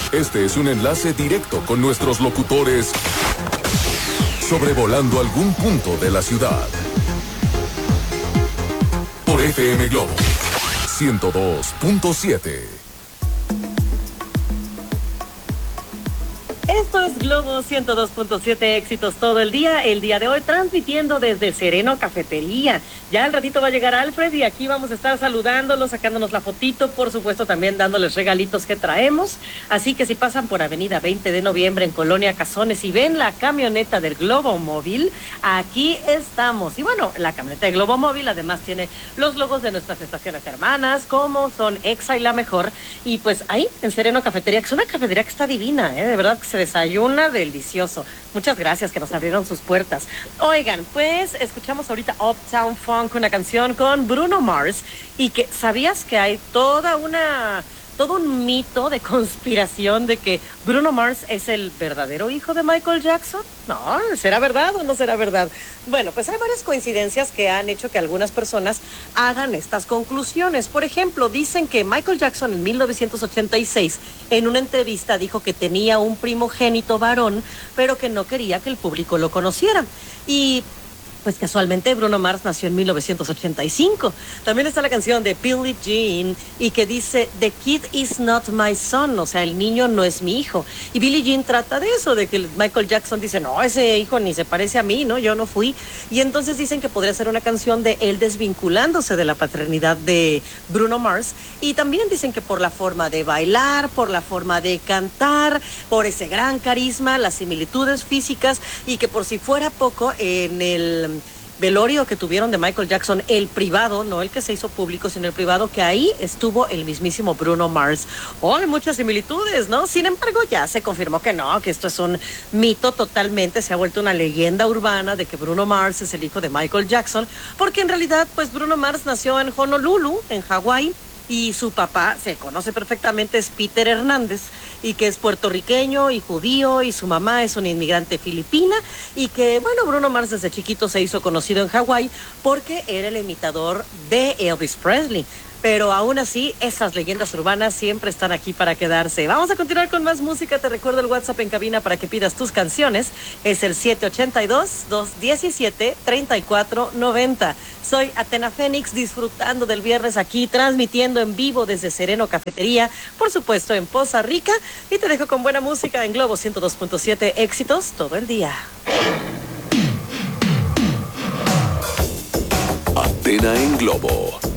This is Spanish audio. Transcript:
Este es un enlace directo con nuestros locutores sobrevolando algún punto de la ciudad. Por FM Globo 102.7. Esto es Globo 102.7, éxitos todo el día de hoy transmitiendo desde Sereno Cafetería. Ya al ratito va a llegar Alfred y aquí vamos a estar saludándolos, sacándonos la fotito, por supuesto también dándoles regalitos que traemos. Así que si pasan por Avenida 20 de Noviembre en Colonia Cazones y ven la camioneta del Globo Móvil, aquí estamos. Y bueno, la camioneta de Globo Móvil además tiene los logos de nuestras estaciones hermanas, como son Exa y La Mejor. Y pues ahí en Sereno Cafetería, que es una cafetería que está divina, de verdad que se desayuna delicioso. Muchas gracias que nos abrieron sus puertas. Oigan, pues escuchamos ahorita Uptown Funk, una canción con Bruno Mars, y que ¿sabías que hay todo un mito de conspiración de que Bruno Mars es el verdadero hijo de Michael Jackson? No, ¿será verdad o no será verdad? Bueno, pues hay varias coincidencias que han hecho que algunas personas hagan estas conclusiones. Por ejemplo, dicen que Michael Jackson en 1986, en una entrevista, dijo que tenía un primogénito varón, pero que no quería que el público lo conociera. Y pues casualmente Bruno Mars nació en 1985. También está la canción de Billie Jean y que dice The kid is not my son, o sea, el niño no es mi hijo. Y Billie Jean trata de eso, de que Michael Jackson dice, no, ese hijo ni se parece a mí, ¿no? Yo no fui. Y entonces dicen que podría ser una canción de él desvinculándose de la paternidad de Bruno Mars. Y también dicen que por la forma de bailar, por la forma de cantar, por ese gran carisma, las similitudes físicas, y que por si fuera poco, en el velorio que tuvieron de Michael Jackson, el privado, no el que se hizo público, sino el privado, que ahí estuvo el mismísimo Bruno Mars. Hay muchas similitudes, ¿no? Sin embargo, ya se confirmó que no, que esto es un mito totalmente, se ha vuelto una leyenda urbana de que Bruno Mars es el hijo de Michael Jackson, porque en realidad, pues Bruno Mars nació en Honolulu, en Hawái, y su papá, se conoce perfectamente, es Peter Hernández, y que es puertorriqueño y judío, y su mamá es una inmigrante filipina, y que, bueno, Bruno Mars desde chiquito se hizo conocido en Hawái porque era el imitador de Elvis Presley. Pero aún así, esas leyendas urbanas siempre están aquí para quedarse. Vamos a continuar con más música. Te recuerdo el WhatsApp en cabina para que pidas tus canciones. Es el 782-217-3490. Soy Atena Fénix, disfrutando del viernes aquí, transmitiendo en vivo desde Sereno Cafetería, por supuesto en Poza Rica. Y te dejo con buena música en Globo 102.7, éxitos todo el día. Atena en Globo